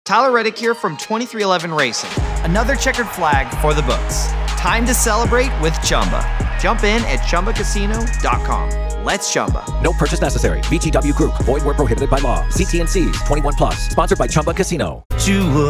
Tyler Reddick here from 23XI Racing. Another checkered flag for the books. Time to celebrate with Chumba. Jump in at ChumbaCasino.com. Let's Chumba. No purchase necessary. VGW Group. Void where prohibited by law. See T&Cs. 21+. Sponsored by Chumba Casino.